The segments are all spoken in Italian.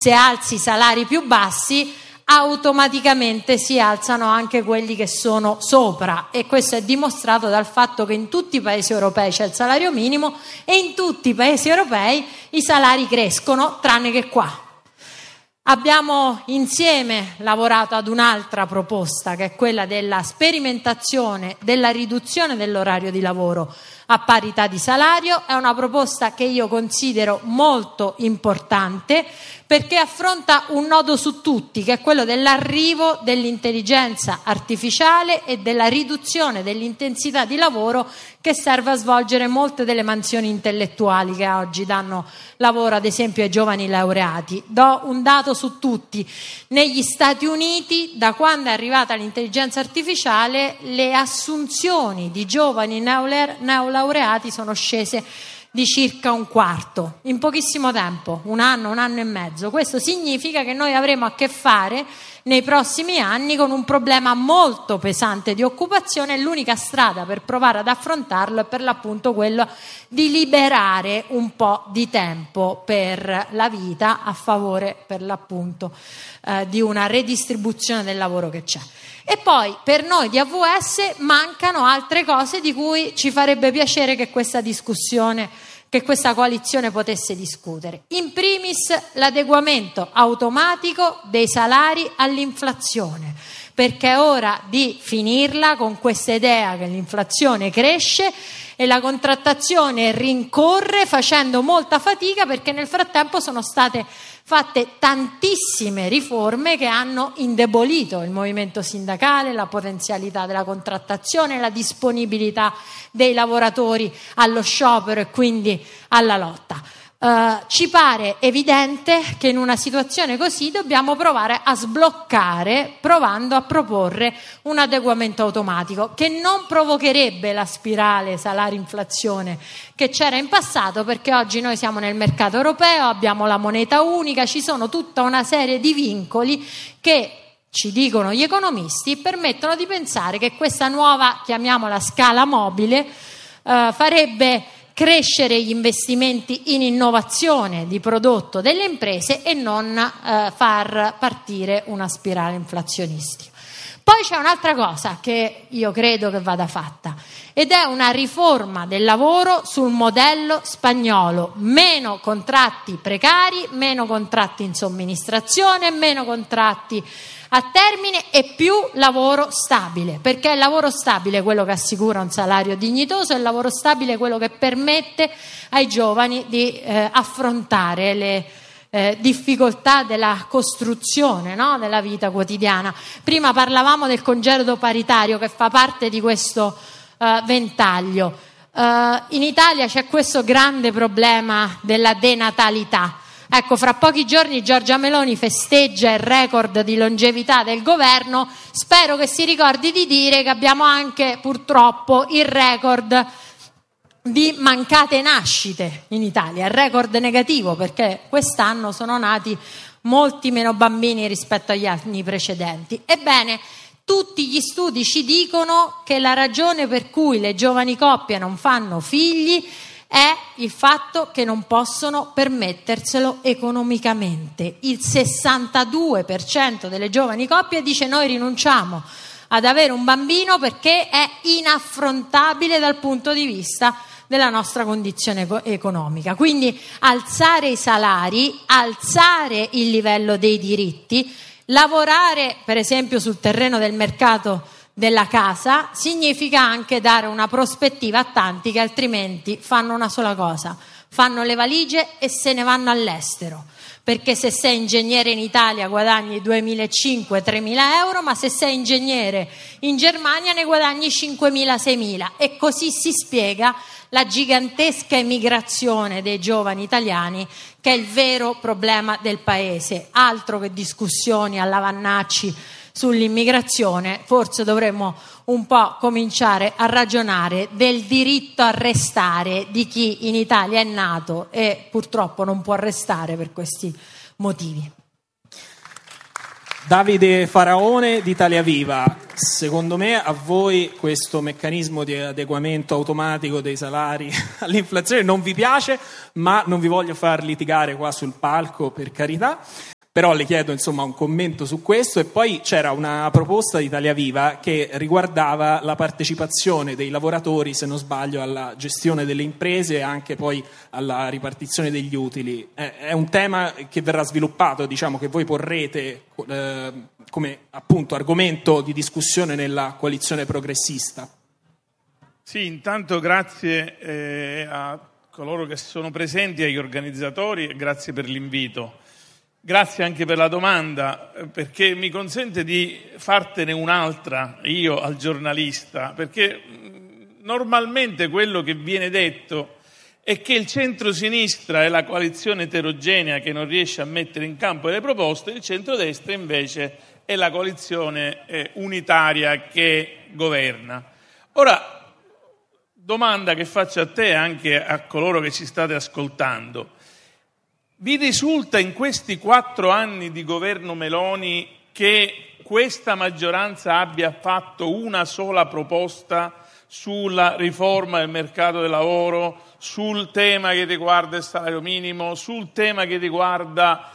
se alzi i salari più bassi, automaticamente si alzano anche quelli che sono sopra, e questo è dimostrato dal fatto che in tutti i paesi europei c'è il salario minimo e in tutti i paesi europei i salari crescono, tranne che qua. Abbiamo insieme lavorato ad un'altra proposta, che è quella della sperimentazione della riduzione dell'orario di lavoro a parità di salario. È una proposta che io considero molto importante, perché affronta un nodo su tutti, che è quello dell'arrivo dell'intelligenza artificiale e della riduzione dell'intensità di lavoro che serve a svolgere molte delle mansioni intellettuali che oggi danno lavoro, ad esempio, ai giovani laureati. Do un dato su tutti: negli Stati Uniti, da quando è arrivata l'intelligenza artificiale, le assunzioni di giovani neolaureati sono scese di circa un quarto, in pochissimo tempo, un anno e mezzo. Questo significa che noi avremo a che fare nei prossimi anni con un problema molto pesante di occupazione, e l'unica strada per provare ad affrontarlo è per l'appunto quello di liberare un po' di tempo per la vita a favore, per l'appunto, di una redistribuzione del lavoro che c'è. E poi per noi di AVS mancano altre cose di cui ci farebbe piacere che questa coalizione potesse discutere. In primis l'adeguamento automatico dei salari all'inflazione, perché è ora di finirla con questa idea che l'inflazione cresce e la contrattazione rincorre facendo molta fatica, perché nel frattempo sono state fatte tantissime riforme che hanno indebolito il movimento sindacale, la potenzialità della contrattazione, la disponibilità dei lavoratori allo sciopero e quindi alla lotta. Ci pare evidente che in una situazione così dobbiamo provare a sbloccare, provando a proporre un adeguamento automatico che non provocherebbe la spirale salari-inflazione che c'era in passato, perché oggi noi siamo nel mercato europeo, abbiamo la moneta unica, ci sono tutta una serie di vincoli che, ci dicono gli economisti, permettono di pensare che questa nuova, chiamiamola scala mobile, farebbe crescere gli investimenti in innovazione di prodotto delle imprese e non far partire una spirale inflazionistica. Poi c'è un'altra cosa che io credo che vada fatta, ed è una riforma del lavoro sul modello spagnolo: meno contratti precari, meno contratti in somministrazione, meno contratti a termine e più lavoro stabile, perché è il lavoro stabile quello che assicura un salario dignitoso, è il lavoro stabile quello che permette ai giovani di affrontare le difficoltà della costruzione, no? Della vita quotidiana. Prima parlavamo del congedo paritario che fa parte di questo ventaglio. In Italia c'è questo grande problema della denatalità. Ecco, fra pochi giorni Giorgia Meloni festeggia il record di longevità del governo. Spero che si ricordi di dire che abbiamo anche purtroppo il record di mancate nascite in Italia, il record negativo, perché quest'anno sono nati molti meno bambini rispetto agli anni precedenti. Ebbene, tutti gli studi ci dicono che la ragione per cui le giovani coppie non fanno figli è il fatto che non possono permetterselo economicamente. Il 62% delle giovani coppie dice: noi rinunciamo ad avere un bambino perché è inaffrontabile dal punto di vista della nostra condizione economica. Quindi alzare i salari, alzare il livello dei diritti, lavorare per esempio sul terreno del mercato della casa significa anche dare una prospettiva a tanti che altrimenti fanno una sola cosa: fanno le valigie e se ne vanno all'estero, perché se sei ingegnere in Italia guadagni 2.500-3.000 euro, ma se sei ingegnere in Germania ne guadagni 5.000-6.000, e così si spiega la gigantesca emigrazione dei giovani italiani, che è il vero problema del paese. Altro che discussioni alla Vannacci sull'immigrazione, forse dovremmo un po' cominciare a ragionare del diritto a restare di chi in Italia è nato e purtroppo non può restare per questi motivi. Davide Faraone di Italia Viva, secondo me a voi questo meccanismo di adeguamento automatico dei salari all'inflazione non vi piace, ma non vi voglio far litigare qua sul palco, per carità. Però le chiedo insomma un commento su questo. E poi c'era una proposta di Italia Viva che riguardava la partecipazione dei lavoratori, se non sbaglio, alla gestione delle imprese e anche poi alla ripartizione degli utili. È un tema che verrà sviluppato, diciamo, che voi porrete come appunto argomento di discussione nella coalizione progressista. Sì, intanto grazie a coloro che sono presenti, agli organizzatori, e grazie per l'invito. Grazie anche per la domanda, perché mi consente di fartene un'altra io al giornalista, perché normalmente quello che viene detto è che il centro-sinistra è la coalizione eterogenea che non riesce a mettere in campo le proposte, il centrodestra invece è la coalizione unitaria che governa. Ora, domanda che faccio a te e anche a coloro che ci state ascoltando. Vi risulta in questi 4 anni di governo Meloni che questa maggioranza abbia fatto una sola proposta sulla riforma del mercato del lavoro, sul tema che riguarda il salario minimo, sul tema che riguarda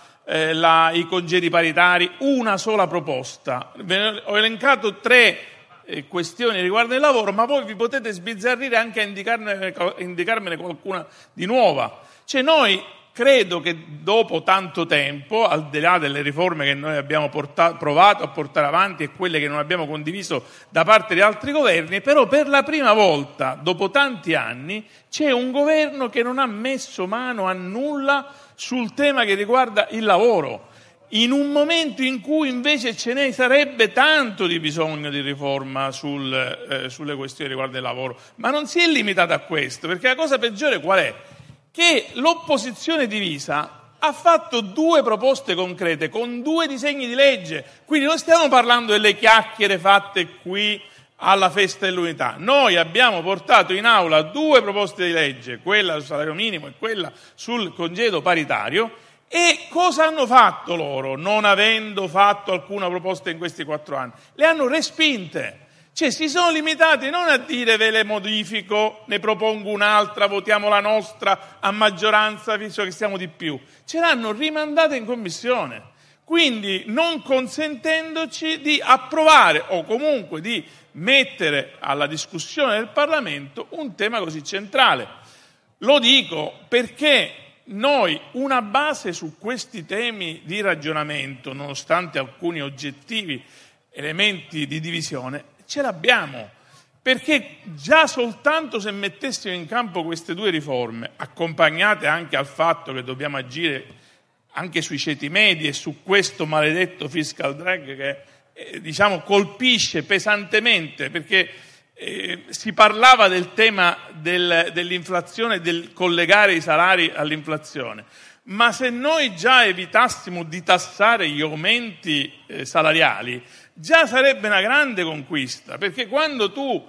i congedi paritari? Una sola proposta. Ho elencato 3 questioni riguardo il lavoro, ma voi vi potete sbizzarrire anche a indicarmene qualcuna di nuova. Cioè noi credo che dopo tanto tempo, al di là delle riforme che noi abbiamo provato a portare avanti e quelle che non abbiamo condiviso da parte di altri governi, però per la prima volta, dopo tanti anni, c'è un governo che non ha messo mano a nulla sul tema che riguarda il lavoro, in un momento in cui invece ce ne sarebbe tanto di bisogno di riforma sulle questioni riguardo il lavoro. Ma non si è limitata a questo, perché la cosa peggiore qual è? Che l'opposizione divisa ha fatto 2 proposte concrete con 2 disegni di legge, quindi non stiamo parlando delle chiacchiere fatte qui alla festa dell'unità. Noi abbiamo portato in aula 2 proposte di legge, quella sul salario minimo e quella sul congedo paritario, e cosa hanno fatto loro, non avendo fatto alcuna proposta in questi 4 anni? Le hanno respinte. Cioè si sono limitati non a dire ve le modifico, ne propongo un'altra, votiamo la nostra a maggioranza visto che siamo di più. Ce l'hanno rimandata in commissione, quindi non consentendoci di approvare o comunque di mettere alla discussione del Parlamento un tema così centrale. Lo dico perché noi una base su questi temi di ragionamento, nonostante alcuni oggettivi elementi di divisione, ce l'abbiamo, perché già soltanto se mettessimo in campo queste 2 riforme, accompagnate anche al fatto che dobbiamo agire anche sui ceti medi e su questo maledetto fiscal drag che colpisce pesantemente, perché si parlava del tema dell'inflazione, del collegare i salari all'inflazione. Ma se noi già evitassimo di tassare gli aumenti salariali, già sarebbe una grande conquista, perché quando tu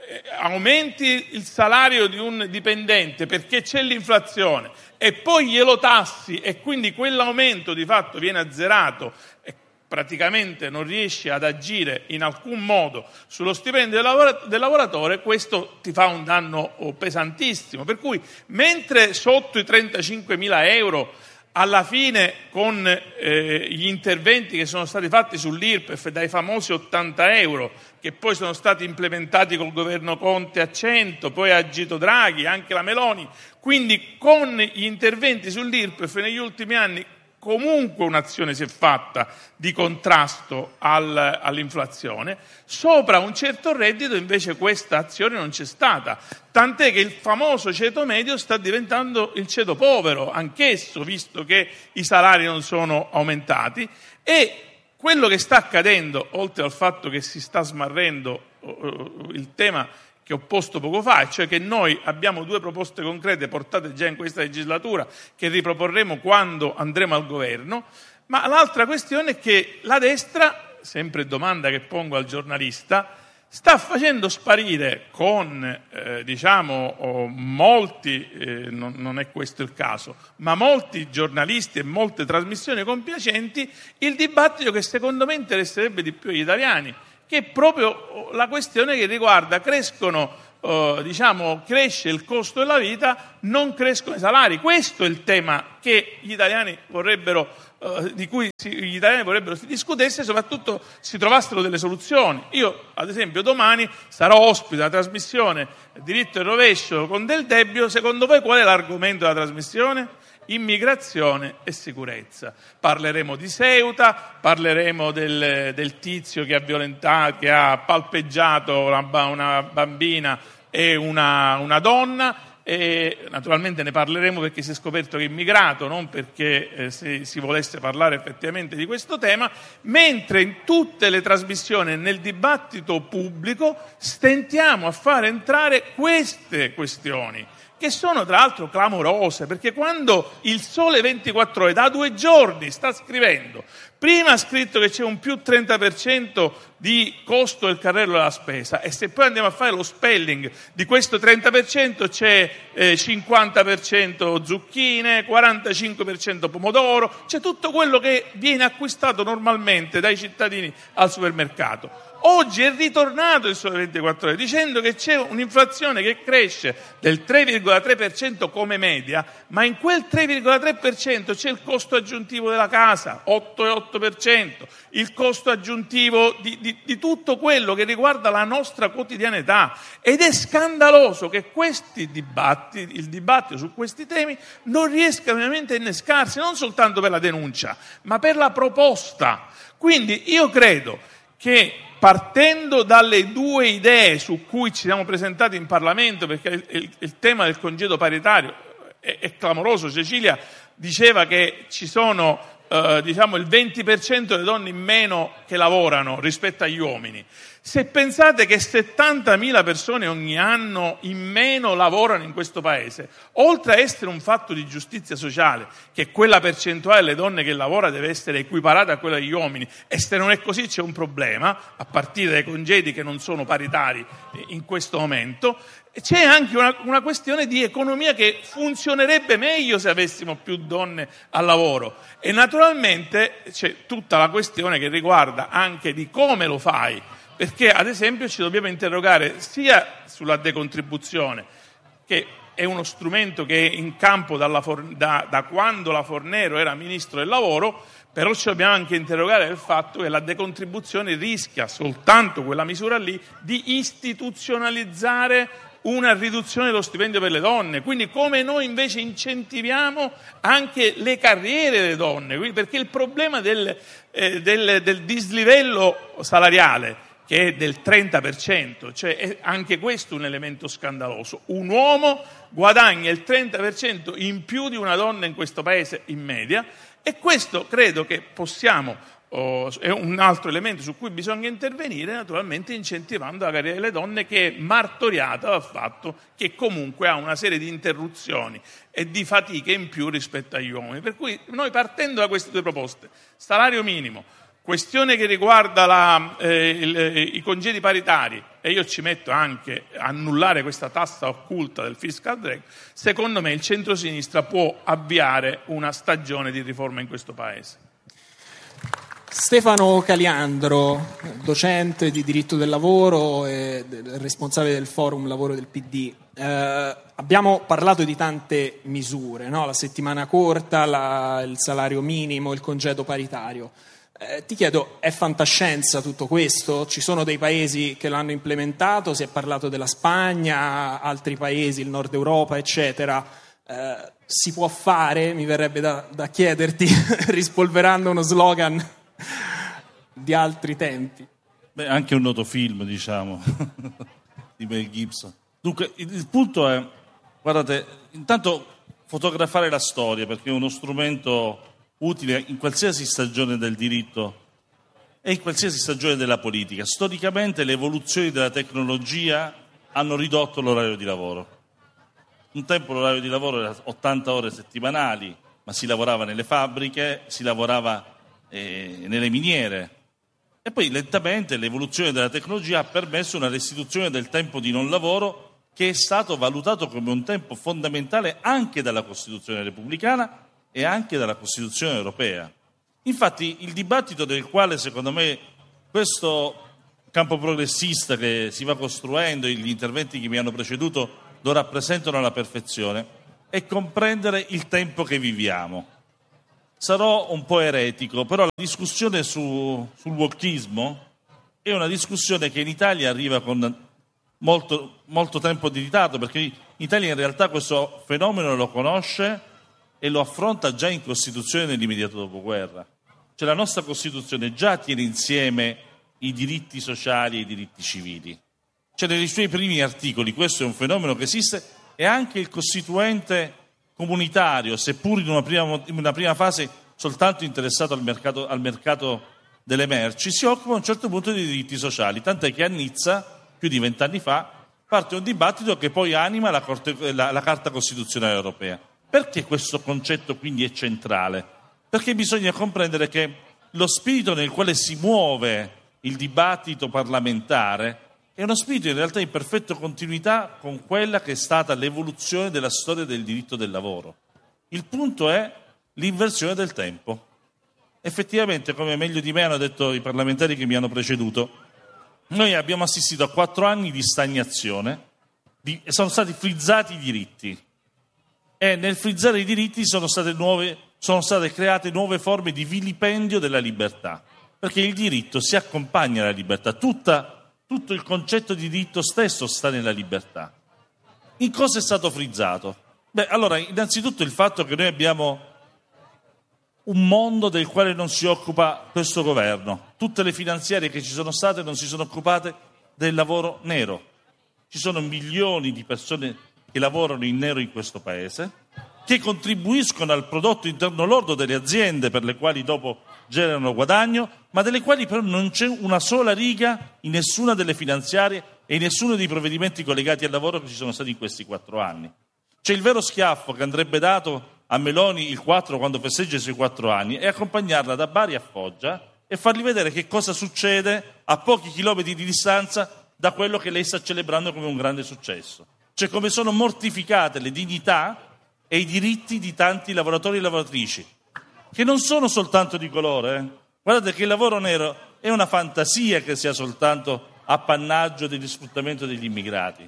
aumenti il salario di un dipendente perché c'è l'inflazione e poi glielo tassi e quindi quell'aumento di fatto viene azzerato e praticamente non riesci ad agire in alcun modo sullo stipendio del lavoratore, questo ti fa un danno pesantissimo. Per cui mentre sotto i 35.000 euro alla fine con gli interventi che sono stati fatti sull'IRPEF dai famosi 80 euro che poi sono stati implementati col governo Conte a 100, poi ha agito Draghi, anche la Meloni, quindi con gli interventi sull'IRPEF negli ultimi anni comunque un'azione si è fatta di contrasto all'inflazione. Sopra un certo reddito invece questa azione non c'è stata, tant'è che il famoso ceto medio sta diventando il ceto povero anch'esso, visto che i salari non sono aumentati. E quello che sta accadendo, oltre al fatto che si sta smarrendo il tema che ho posto poco fa, cioè che noi abbiamo 2 proposte concrete portate già in questa legislatura che riproporremo quando andremo al governo, ma l'altra questione è che la destra, sempre domanda che pongo al giornalista, sta facendo sparire con molti, non è questo il caso, ma molti giornalisti e molte trasmissioni compiacenti il dibattito che secondo me interesserebbe di più agli italiani, che è proprio la questione che riguarda cresce il costo della vita, non crescono i salari. Questo è il tema che gli italiani vorrebbero di cui gli italiani vorrebbero si discutesse e soprattutto si trovassero delle soluzioni. Io, ad esempio, domani sarò ospite della trasmissione Diritto e Rovescio con Del Debbio. Secondo voi qual è l'argomento della trasmissione? Immigrazione e sicurezza. Parleremo di Ceuta, parleremo del tizio che ha palpeggiato una bambina e una donna, e naturalmente ne parleremo perché si è scoperto che è immigrato, non perché si volesse parlare effettivamente di questo tema, mentre in tutte le trasmissioni e nel dibattito pubblico stentiamo a far entrare queste questioni, che sono tra l'altro clamorose, perché quando il Sole 24 Ore da 2 giorni sta scrivendo, prima ha scritto che c'è un più 30% di costo del carrello della spesa, e se poi andiamo a fare lo spelling di questo 30% c'è 50% zucchine, 45% pomodoro, c'è tutto quello che viene acquistato normalmente dai cittadini al supermercato. Oggi è ritornato il Sole 24 Ore dicendo che c'è un'inflazione che cresce del 3,3% come media, ma in quel 3,3% c'è il costo aggiuntivo della casa, 8,8%, il costo aggiuntivo di tutto quello che riguarda la nostra quotidianità, ed è scandaloso che il dibattito su questi temi non riesca veramente a innescarsi, non soltanto per la denuncia, ma per la proposta. Quindi io credo che, partendo dalle 2 idee su cui ci siamo presentati in Parlamento, perché il tema del congedo paritario è clamoroso. Cecilia diceva che ci sono il 20% delle donne in meno che lavorano rispetto agli uomini. Se pensate che 70.000 persone ogni anno in meno lavorano in questo paese, oltre a essere un fatto di giustizia sociale, che quella percentuale delle donne che lavora deve essere equiparata a quella degli uomini, e se non è così c'è un problema, a partire dai congedi che non sono paritari in questo momento, c'è anche una questione di economia che funzionerebbe meglio se avessimo più donne al lavoro. E naturalmente c'è tutta la questione che riguarda anche di come lo fai, perché ad esempio ci dobbiamo interrogare sia sulla decontribuzione, che è uno strumento che è in campo da quando la Fornero era Ministro del Lavoro, però ci dobbiamo anche interrogare del fatto che la decontribuzione rischia, soltanto quella misura lì, di istituzionalizzare una riduzione dello stipendio per le donne. Quindi come noi invece incentiviamo anche le carriere delle donne, perché il problema del dislivello salariale, che è del 30%, cioè è anche questo un elemento scandaloso. Un uomo guadagna il 30% in più di una donna in questo paese in media, e questo credo che è un altro elemento su cui bisogna intervenire, naturalmente incentivando la carriera delle donne, che è martoriata dal fatto che comunque ha una serie di interruzioni e di fatiche in più rispetto agli uomini. Per cui noi, partendo da queste 2 proposte, salario minimo, questione che riguarda i congedi paritari, e io ci metto anche annullare questa tassa occulta del fiscal drag, secondo me il centrosinistra può avviare una stagione di riforma in questo Paese. Stefano Caliandro, docente di diritto del lavoro e responsabile del forum lavoro del PD. Abbiamo parlato di tante misure, no? La settimana corta, il salario minimo, il congedo paritario. Ti chiedo, è fantascienza tutto questo? Ci sono dei paesi che l'hanno implementato, si è parlato della Spagna, altri paesi, il Nord Europa, eccetera. Si può fare? Mi verrebbe da chiederti, rispolverando uno slogan di altri tempi. Beh, anche un noto film, diciamo, di Mel Gibson. Dunque, il punto è, guardate, intanto fotografare la storia, perché è uno strumento utile in qualsiasi stagione del diritto e in qualsiasi stagione della politica. Storicamente le evoluzioni della tecnologia hanno ridotto l'orario di lavoro. Un tempo l'orario di lavoro era 80 ore settimanali, ma si lavorava nelle fabbriche, si lavorava nelle miniere, e poi lentamente l'evoluzione della tecnologia ha permesso una restituzione del tempo di non lavoro, che è stato valutato come un tempo fondamentale anche dalla Costituzione repubblicana e anche dalla Costituzione europea. Infatti il dibattito del quale secondo me questo campo progressista che si va costruendo, gli interventi che mi hanno preceduto lo rappresentano alla perfezione, è comprendere il tempo che viviamo. sarò un po' eretico, però la discussione sul wokismo è una discussione che in Italia arriva con molto tempo di ritardo, perché in Italia in realtà questo fenomeno lo conosce e lo affronta già in Costituzione nell'immediato dopoguerra. Cioè la nostra Costituzione già tiene insieme i diritti sociali e i diritti civili. Cioè nei suoi primi articoli questo è un fenomeno che esiste, e anche il costituente comunitario, seppur in una prima fase soltanto interessato al mercato delle merci, si occupa a un certo punto di diritti sociali, tant'è che a Nizza, più di 20 anni fa, parte un dibattito che poi anima la Carta Costituzionale Europea. Perché questo concetto quindi è centrale? Perché bisogna comprendere che lo spirito nel quale si muove il dibattito parlamentare è uno spirito in realtà in perfetta continuità con quella che è stata l'evoluzione della storia del diritto del lavoro. Il punto è l'inversione del tempo. Effettivamente, come meglio di me hanno detto i parlamentari che mi hanno preceduto, noi abbiamo assistito a 4 anni di stagnazione, sono stati frizzati i diritti, e nel frizzare i diritti sono state create nuove forme di vilipendio della libertà, perché il diritto si accompagna alla libertà, tutto il concetto di diritto stesso sta nella libertà. In cosa è stato frizzato? Allora, innanzitutto il fatto che noi abbiamo un mondo del quale non si occupa questo governo. Tutte le finanziarie che ci sono state non si sono occupate del lavoro nero. Ci sono milioni di persone che lavorano in nero in questo paese, che contribuiscono al prodotto interno lordo delle aziende per le quali dopo generano guadagno, ma delle quali però non c'è una sola riga in nessuna delle finanziarie e in nessuno dei provvedimenti collegati al lavoro che ci sono stati in questi 4 anni. C'è il vero schiaffo che andrebbe dato a Meloni il 4 quando festeggia i suoi 4 anni e accompagnarla da Bari a Foggia e fargli vedere che cosa succede a pochi chilometri di distanza da quello che lei sta celebrando come un grande successo. Cioè come sono mortificate le dignità e i diritti di tanti lavoratori e lavoratrici, che non sono soltanto di colore. Guardate che il lavoro nero è una fantasia che sia soltanto appannaggio degli sfruttamento degli immigrati.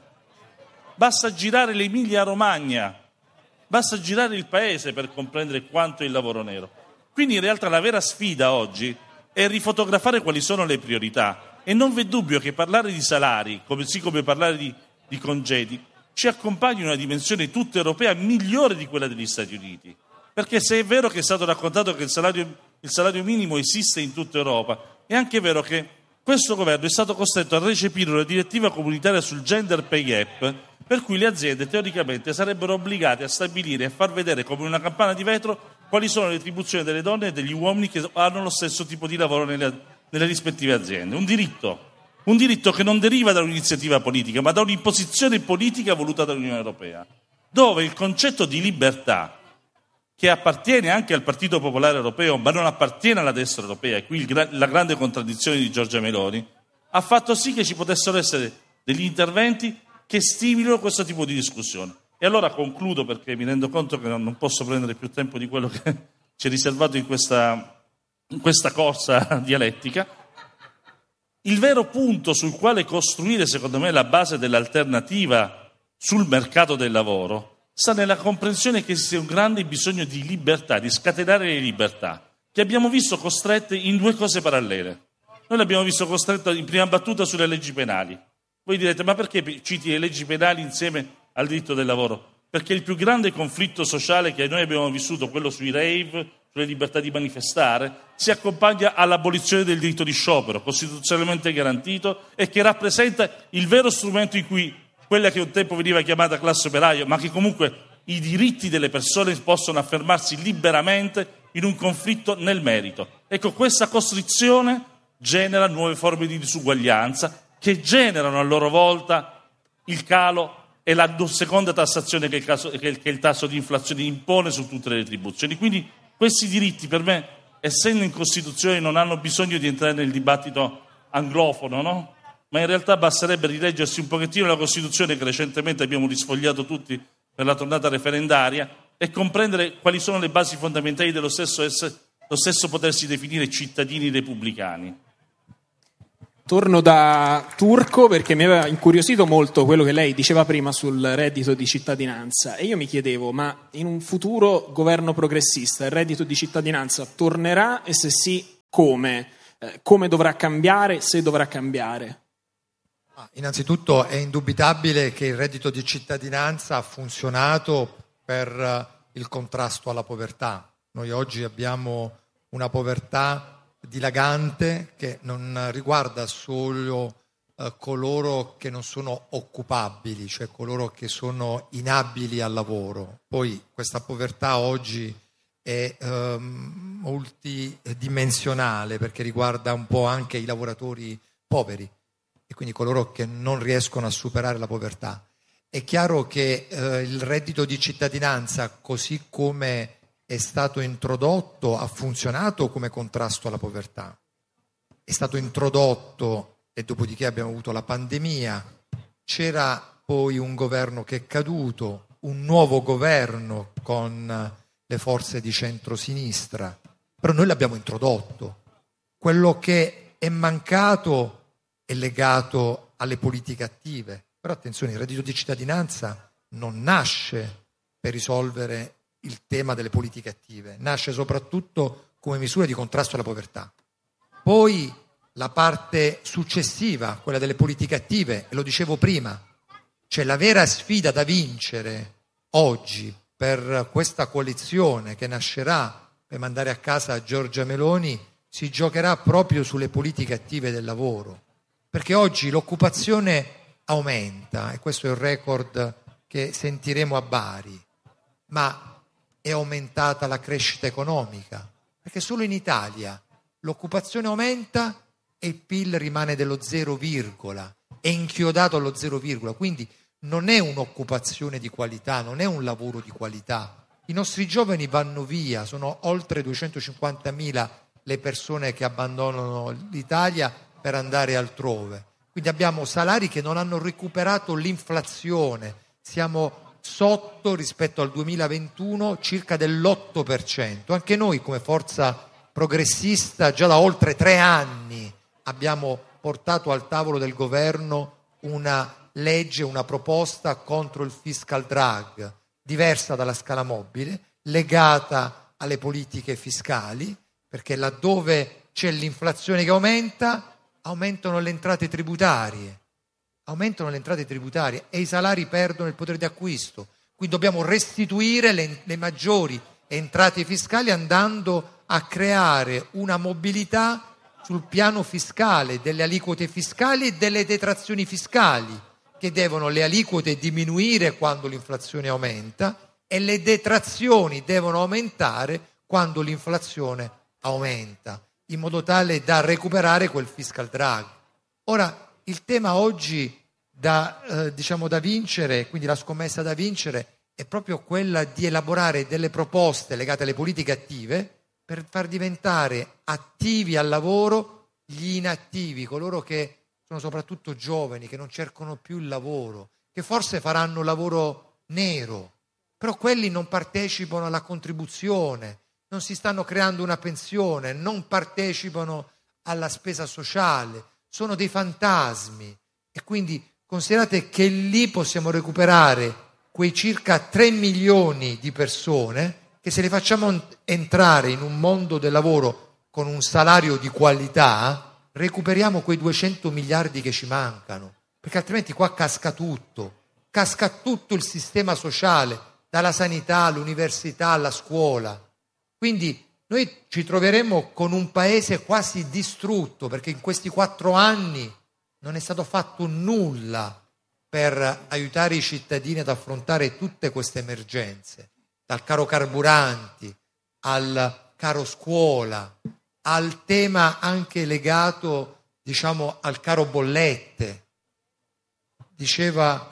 Basta girare l'Emilia-Romagna, basta girare il paese per comprendere quanto è il lavoro nero. Quindi in realtà la vera sfida oggi è rifotografare quali sono le priorità, e non v'è dubbio che parlare di salari, così come parlare di congedi, ci accompagna una dimensione tutta europea migliore di quella degli Stati Uniti. Perché se è vero che è stato raccontato che il salario minimo esiste in tutta Europa, è anche vero che questo governo è stato costretto a recepire una direttiva comunitaria sul gender pay gap, per cui le aziende teoricamente sarebbero obbligate a stabilire e a far vedere come una campana di vetro quali sono le retribuzioni delle donne e degli uomini che hanno lo stesso tipo di lavoro nelle rispettive aziende. Un diritto che non deriva da un'iniziativa politica, ma da un'imposizione politica voluta dall'Unione Europea, dove il concetto di libertà, che appartiene anche al Partito Popolare Europeo, ma non appartiene alla destra europea, e qui la grande contraddizione di Giorgia Meloni, ha fatto sì che ci potessero essere degli interventi che stimolino questo tipo di discussione. E allora concludo, perché mi rendo conto che non posso prendere più tempo di quello che ci è riservato in questa corsa dialettica. Il vero punto sul quale costruire, secondo me, la base dell'alternativa sul mercato del lavoro sta nella comprensione che esiste un grande bisogno di libertà, di scatenare le libertà, che abbiamo visto costrette in 2 cose parallele. Noi l'abbiamo visto costretto in prima battuta sulle leggi penali. Voi direte, ma perché citi le leggi penali insieme al diritto del lavoro? Perché il più grande conflitto sociale che noi abbiamo vissuto, quello sui rave, sulle libertà di manifestare, si accompagna all'abolizione del diritto di sciopero, costituzionalmente garantito, e che rappresenta il vero strumento in cui quella che un tempo veniva chiamata classe operaia, ma che comunque i diritti delle persone possono affermarsi liberamente in un conflitto nel merito. Ecco, questa costrizione genera nuove forme di disuguaglianza che generano a loro volta il calo e la seconda tassazione che il tasso di inflazione impone su tutte le retribuzioni. Quindi questi diritti, per me, essendo in Costituzione, non hanno bisogno di entrare nel dibattito anglofono, no? Ma in realtà basterebbe rileggersi un pochettino la Costituzione che recentemente abbiamo risfogliato tutti per la tornata referendaria e comprendere quali sono le basi fondamentali dello stesso potersi definire cittadini repubblicani. Torno da Turco perché mi aveva incuriosito molto quello che lei diceva prima sul reddito di cittadinanza e io mi chiedevo, ma in un futuro governo progressista il reddito di cittadinanza tornerà e se sì, come? Come dovrà cambiare, se dovrà cambiare? Innanzitutto è indubitabile che il reddito di cittadinanza ha funzionato per il contrasto alla povertà. Noi oggi abbiamo una povertà dilagante che non riguarda solo coloro che non sono occupabili, cioè coloro che sono inabili al lavoro. Poi questa povertà oggi è multidimensionale perché riguarda un po' anche i lavoratori poveri e quindi coloro che non riescono a superare la povertà. È chiaro che il reddito di cittadinanza, così come è stato introdotto, ha funzionato come contrasto alla povertà. È stato introdotto e dopodiché abbiamo avuto la pandemia, c'era poi un governo che è caduto, un nuovo governo con le forze di centrosinistra, però noi l'abbiamo introdotto. Quello che è mancato è legato alle politiche attive, però attenzione, il reddito di cittadinanza non nasce per risolvere il tema delle politiche attive, nasce soprattutto come misura di contrasto alla povertà. Poi la parte successiva, quella delle politiche attive, e lo dicevo prima, cioè la vera sfida da vincere oggi per questa coalizione che nascerà per mandare a casa Giorgia Meloni si giocherà proprio sulle politiche attive del lavoro, perché oggi l'occupazione aumenta, e questo è il record che sentiremo a Bari, ma è aumentata la crescita economica, perché solo in Italia l'occupazione aumenta e il PIL rimane dello 0, è inchiodato allo 0, quindi non è un'occupazione di qualità, non è un lavoro di qualità. I nostri giovani vanno via, sono oltre 250.000 le persone che abbandonano l'Italia per andare altrove. Quindi abbiamo salari che non hanno recuperato l'inflazione, siamo sotto rispetto al 2021 circa dell'8%. Anche noi come forza progressista già da oltre 3 anni abbiamo portato al tavolo del governo una legge, una proposta contro il fiscal drag, diversa dalla scala mobile, legata alle politiche fiscali, perché laddove c'è l'inflazione che aumenta, aumentano le entrate tributarie e i salari perdono il potere di acquisto. Quindi dobbiamo restituire le maggiori entrate fiscali andando a creare una mobilità sul piano fiscale, delle aliquote fiscali e delle detrazioni fiscali, che devono le aliquote diminuire quando l'inflazione aumenta e le detrazioni devono aumentare quando l'inflazione aumenta, in modo tale da recuperare quel fiscal drag. Ora, il tema oggi da vincere, quindi la scommessa da vincere, è proprio quella di elaborare delle proposte legate alle politiche attive per far diventare attivi al lavoro gli inattivi, coloro che sono soprattutto giovani, che non cercano più il lavoro, che forse faranno lavoro nero, però quelli non partecipano alla contribuzione, non si stanno creando una pensione, non partecipano alla spesa sociale, sono dei fantasmi e quindi considerate che lì possiamo recuperare quei circa 3 milioni di persone che se le facciamo entrare in un mondo del lavoro con un salario di qualità, recuperiamo quei 200 miliardi che ci mancano, perché altrimenti qua casca tutto il sistema sociale, dalla sanità all'università alla scuola. Quindi noi ci troveremo con un paese quasi distrutto, perché in questi 4 anni non è stato fatto nulla per aiutare i cittadini ad affrontare tutte queste emergenze, dal caro carburanti al caro scuola, al tema anche legato, al caro bollette. Diceva,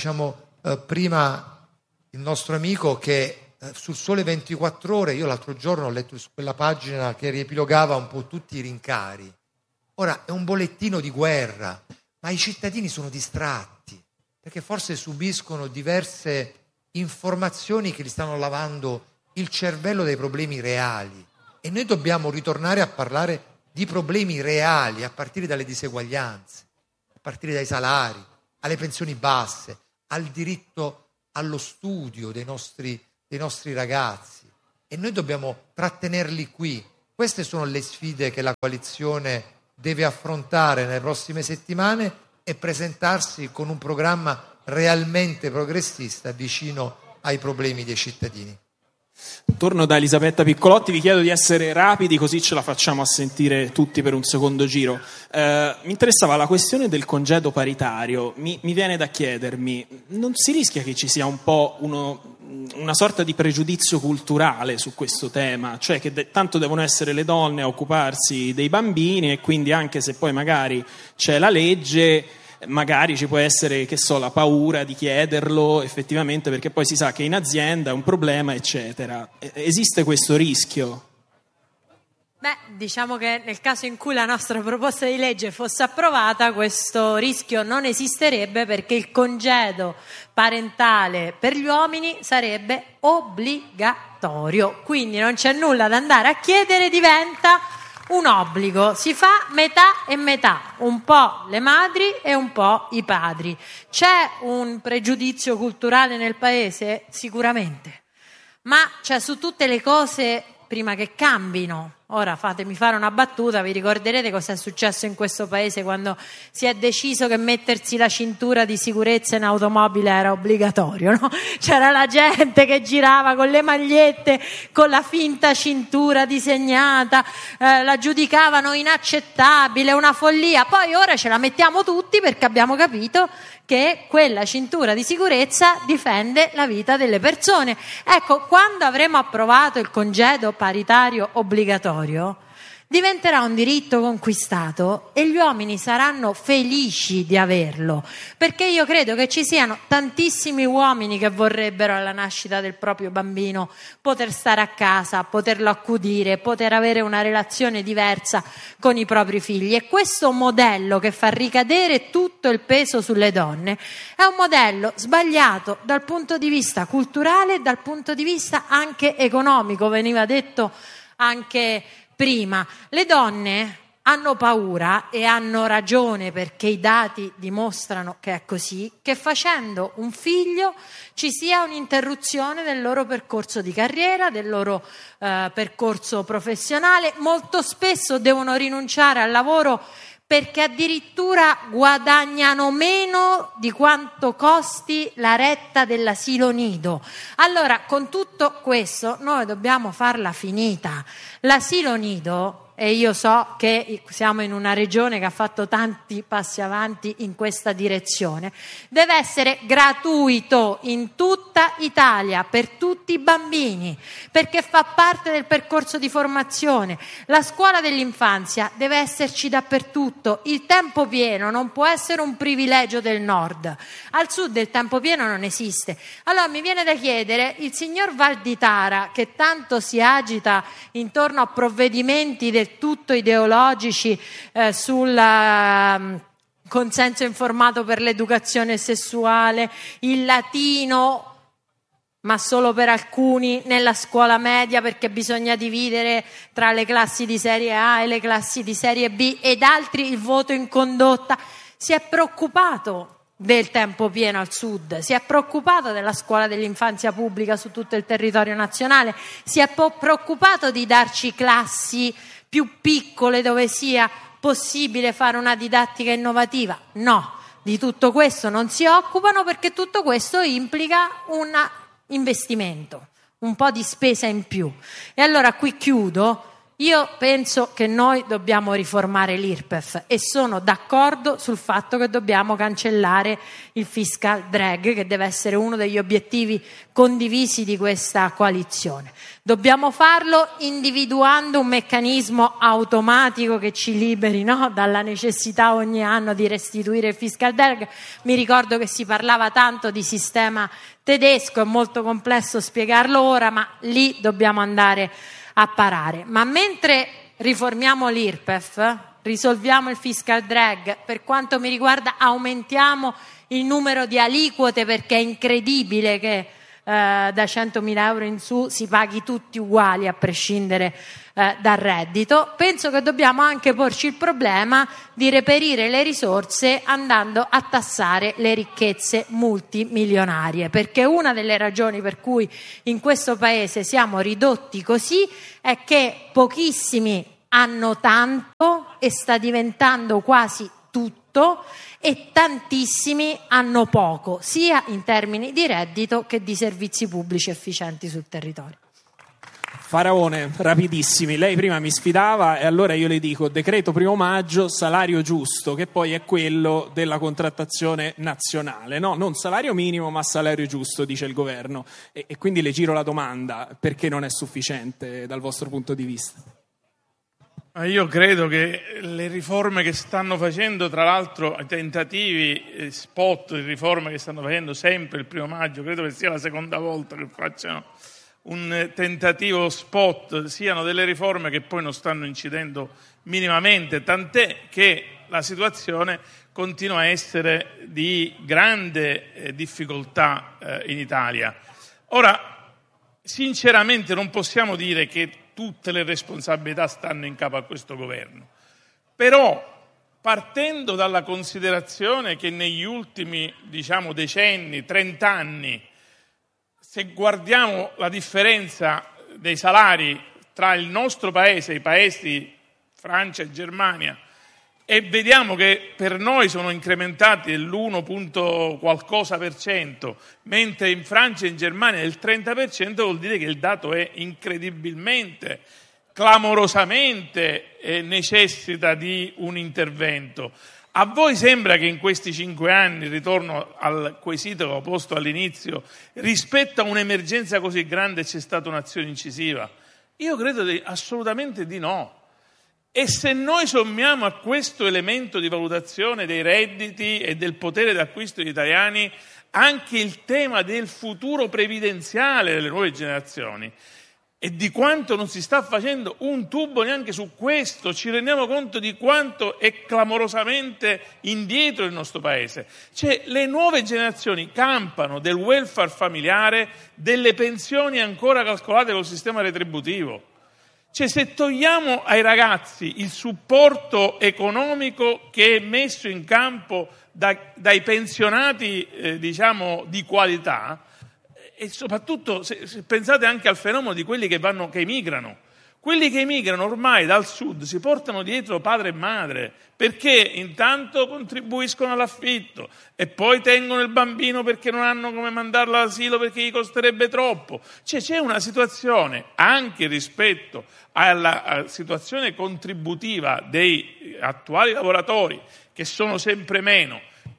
prima il nostro amico che sul Sole 24 Ore, io l'altro giorno ho letto su quella pagina che riepilogava un po' tutti i rincari. Ora è un bollettino di guerra, ma i cittadini sono distratti, perché forse subiscono diverse informazioni che gli stanno lavando il cervello dei problemi reali. E noi dobbiamo ritornare a parlare di problemi reali, a partire dalle diseguaglianze, a partire dai salari, alle pensioni basse, al diritto allo studio dei nostri ragazzi. E noi dobbiamo trattenerli qui. Queste sono le sfide che la coalizione deve affrontare nelle prossime settimane e presentarsi con un programma realmente progressista vicino ai problemi dei cittadini. Torno da Elisabetta Piccolotti, vi chiedo di essere rapidi così ce la facciamo a sentire tutti per un secondo giro. Mi interessava la questione del congedo paritario, mi viene da chiedermi, non si rischia che ci sia un po' una sorta di pregiudizio culturale su questo tema, cioè che tanto devono essere le donne a occuparsi dei bambini e quindi anche se poi magari c'è la legge, magari ci può essere, che so, la paura di chiederlo effettivamente perché poi si sa che in azienda è un problema, eccetera. Esiste questo rischio? Beh, diciamo che nel caso in cui la nostra proposta di legge fosse approvata, questo rischio non esisterebbe perché il congedo parentale per gli uomini sarebbe obbligatorio, quindi non c'è nulla da andare a chiedere, diventa un obbligo, si fa metà e metà, un po' le madri e un po' i padri. C'è un pregiudizio culturale nel paese? Sicuramente, ma c'è su tutte le cose prima che cambino. Ora fatemi fare una battuta, vi ricorderete cosa è successo in questo paese quando si è deciso che mettersi la cintura di sicurezza in automobile era obbligatorio, no? C'era la gente che girava con le magliette con la finta cintura disegnata, la giudicavano inaccettabile, una follia. Poi ora ce la mettiamo tutti perché abbiamo capito che quella cintura di sicurezza difende la vita delle persone. Ecco, quando avremo approvato il congedo paritario obbligatorio, diventerà un diritto conquistato e gli uomini saranno felici di averlo, perché io credo che ci siano tantissimi uomini che vorrebbero alla nascita del proprio bambino poter stare a casa, poterlo accudire, poter avere una relazione diversa con i propri figli. E questo modello che fa ricadere tutto il peso sulle donne è un modello sbagliato dal punto di vista culturale e dal punto di vista anche economico. Veniva detto anche prima, le donne hanno paura e hanno ragione perché i dati dimostrano che è così, che facendo un figlio ci sia un'interruzione del loro percorso di carriera, del loro percorso professionale. Molto spesso devono rinunciare al lavoro perché addirittura guadagnano meno di quanto costi la retta dell'asilo nido. Allora, con tutto questo, noi dobbiamo farla finita. L'asilo nido, e io so che siamo in una regione che ha fatto tanti passi avanti in questa direzione, deve essere gratuito in tutta Italia per tutti i bambini, perché fa parte del percorso di formazione. La scuola dell'infanzia deve esserci dappertutto. Il tempo pieno non può essere un privilegio del nord, al sud il tempo pieno non esiste. Allora mi viene da chiedere, il signor Valditara, che tanto si agita intorno a provvedimenti del tutto ideologici sul consenso informato per l'educazione sessuale, il latino ma solo per alcuni nella scuola media perché bisogna dividere tra le classi di serie A e le classi di serie B, ed altri il voto in condotta. Si è preoccupato del tempo pieno al sud, si è preoccupato della scuola dell'infanzia pubblica su tutto il territorio nazionale, si è preoccupato di darci classi più piccole dove sia possibile fare una didattica innovativa. No, di tutto questo non si occupano perché tutto questo implica un investimento, un po' di spesa in più. E allora qui chiudo. Io penso che noi dobbiamo riformare l'IRPEF e sono d'accordo sul fatto che dobbiamo cancellare il fiscal drag, che deve essere uno degli obiettivi condivisi di questa coalizione. Dobbiamo farlo individuando un meccanismo automatico che ci liberi, no, dalla necessità ogni anno di restituire il fiscal drag. Mi ricordo che si parlava tanto di sistema tedesco, è molto complesso spiegarlo ora, ma lì dobbiamo andare a parare. Ma mentre riformiamo l'IRPEF, risolviamo il fiscal drag, per quanto mi riguarda aumentiamo il numero di aliquote, perché è incredibile che da 100.000 euro in su si paghi tutti uguali a prescindere dal reddito. Penso che dobbiamo anche porci il problema di reperire le risorse andando a tassare le ricchezze multimilionarie, perché una delle ragioni per cui in questo paese siamo ridotti così è che pochissimi hanno tanto e sta diventando quasi tutto, e tantissimi hanno poco, sia in termini di reddito che di servizi pubblici efficienti sul territorio. Faraone, rapidissimi, lei prima mi sfidava e allora io le dico decreto 1° maggio, salario giusto, che poi è quello della contrattazione nazionale, no? Non salario minimo ma salario giusto, dice il governo, e quindi le giro la domanda: perché non è sufficiente dal vostro punto di vista? Io credo che le riforme che stanno facendo, tra l'altro i tentativi spot di riforme che stanno facendo sempre il 1° maggio, credo che sia la seconda volta che facciano un tentativo spot, siano delle riforme che poi non stanno incidendo minimamente, tant'è che la situazione continua a essere di grande difficoltà in Italia. Ora, sinceramente non possiamo dire che tutte le responsabilità stanno in capo a questo governo, però partendo dalla considerazione che negli ultimi decenni, 30 anni, se guardiamo la differenza dei salari tra il nostro paese e i paesi Francia e Germania, e vediamo che per noi sono incrementati dell'1 qualcosa per cento, mentre in Francia e in Germania del 30%, vuol dire che il dato è incredibilmente, clamorosamente necessita di un intervento. A voi sembra che in questi 5 anni, ritorno al quesito che ho posto all'inizio, rispetto a un'emergenza così grande c'è stata un'azione incisiva? Io credo assolutamente di no. E se noi sommiamo a questo elemento di valutazione dei redditi e del potere d'acquisto degli italiani anche il tema del futuro previdenziale delle nuove generazioni e di quanto non si sta facendo un tubo neanche su questo, ci rendiamo conto di quanto è clamorosamente indietro il nostro paese. Cioè, le nuove generazioni campano del welfare familiare, delle pensioni ancora calcolate col sistema retributivo. Cioè, se togliamo ai ragazzi il supporto economico che è messo in campo dai pensionati, di qualità, e soprattutto se pensate anche al fenomeno di quelli che emigrano. Quelli che emigrano ormai dal sud si portano dietro padre e madre, perché intanto contribuiscono all'affitto e poi tengono il bambino perché non hanno come mandarlo all'asilo perché gli costerebbe troppo. Cioè, c'è una situazione anche rispetto alla situazione contributiva dei attuali lavoratori, che sono sempre meno,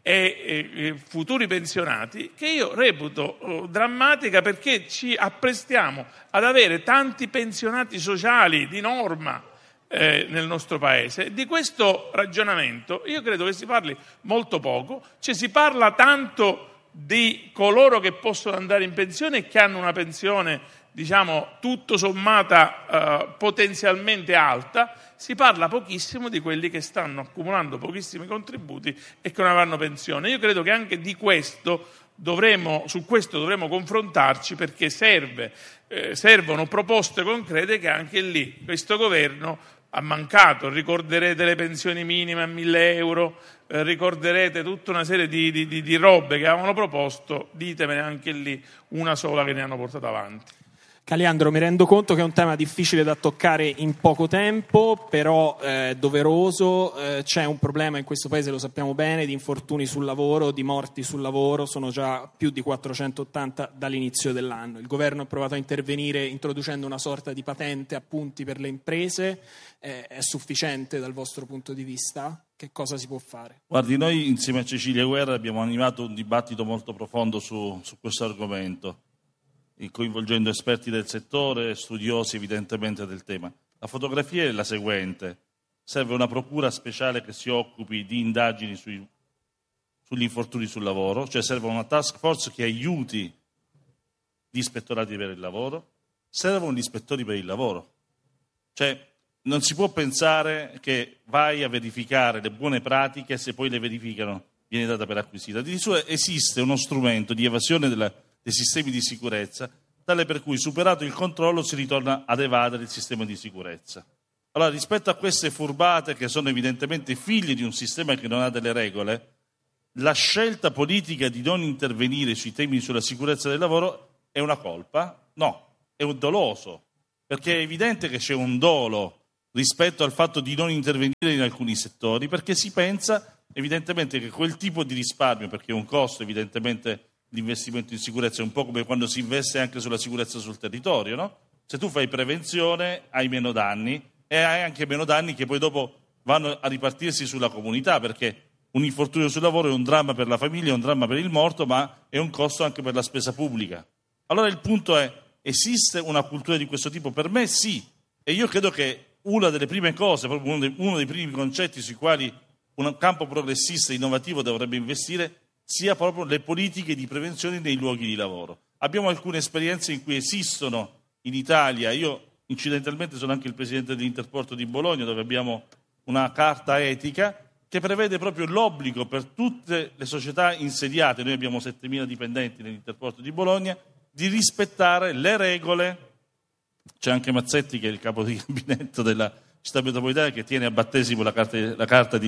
e futuri pensionati, che io reputo drammatica, perché ci apprestiamo ad avere tanti pensionati sociali di norma nel nostro paese. Di questo ragionamento io credo che si parli molto poco, cioè si parla tanto di coloro che possono andare in pensione e che hanno una pensione tutto sommata potenzialmente alta, si parla pochissimo di quelli che stanno accumulando pochissimi contributi e che non avranno pensione. Io credo che anche su questo dovremo confrontarci, perché servono proposte concrete che anche lì questo governo ha mancato. Ricorderete le pensioni minime a 1.000 euro, ricorderete tutta una serie di robe che avevano proposto, ditemene anche lì una sola che ne hanno portato avanti. Caliandro, mi rendo conto che è un tema difficile da toccare in poco tempo, però doveroso. C'è un problema in questo paese, lo sappiamo bene, di infortuni sul lavoro, di morti sul lavoro, sono già più di 480 dall'inizio dell'anno. Il governo ha provato a intervenire introducendo una sorta di patente a punti per le imprese. È sufficiente dal vostro punto di vista? Che cosa si può fare? Guardi, noi insieme a Cecilia Guerra abbiamo animato un dibattito molto profondo su questo argomento, coinvolgendo esperti del settore, studiosi evidentemente del tema. La fotografia è la seguente: serve una procura speciale che si occupi di indagini sugli infortuni sul lavoro, cioè serve una task force che aiuti gli ispettorati per il lavoro, servono gli ispettori per il lavoro. Cioè, non si può pensare che vai a verificare le buone pratiche se poi le verificano viene data per acquisita. Addirittura esiste uno strumento di evasione dei sistemi di sicurezza, tale per cui, superato il controllo, si ritorna ad evadere il sistema di sicurezza. Allora, rispetto a queste furbate, che sono evidentemente figlie di un sistema che non ha delle regole, la scelta politica di non intervenire sui temi sulla sicurezza del lavoro è una colpa? No, è un doloso, perché è evidente che c'è un dolo rispetto al fatto di non intervenire in alcuni settori, perché si pensa evidentemente che quel tipo di risparmio, perché è un costo evidentemente l'investimento in sicurezza, è un po' come quando si investe anche sulla sicurezza sul territorio, no? Se tu fai prevenzione hai meno danni e hai anche meno danni che poi dopo vanno a ripartirsi sulla comunità, perché un infortunio sul lavoro è un dramma per la famiglia, è un dramma per il morto, ma è un costo anche per la spesa pubblica. Allora il punto è, esiste una cultura di questo tipo? Per me sì, e io credo che una delle prime cose, proprio uno dei primi concetti sui quali un campo progressista e innovativo dovrebbe investire, sia proprio le politiche di prevenzione nei luoghi di lavoro. Abbiamo alcune esperienze in cui esistono in Italia, io incidentalmente sono anche il presidente dell'Interporto di Bologna, dove abbiamo una carta etica che prevede proprio l'obbligo per tutte le società insediate, noi abbiamo 7.000 dipendenti nell'Interporto di Bologna, di rispettare le regole. C'è anche Mazzetti, che è il capo di gabinetto della città metropolitana, che tiene a battesimo la carta